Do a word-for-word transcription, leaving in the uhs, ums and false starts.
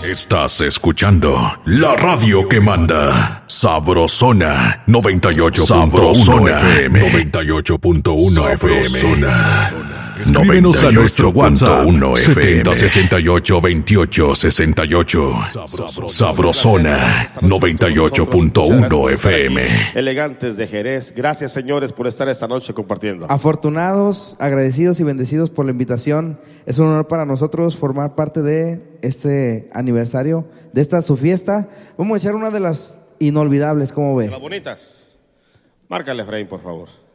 Estás escuchando la radio que manda. Sabrosona noventa y ocho punto uno F M. noventa y ocho punto uno F M. Escríbenos a nuestro WhatsApp setenta sesenta y ocho veintiocho sesenta y ocho. Sabrosona noventa y ocho punto uno F M. Elegantes de Jerez. Gracias, señores, por estar esta noche compartiendo. Afortunados, agradecidos y bendecidos por la invitación. Es un honor para nosotros formar parte de este aniversario, de esta su fiesta. Vamos a echar una de las inolvidables, ¿cómo ve? De las bonitas. Márcale, Efraín, por favor.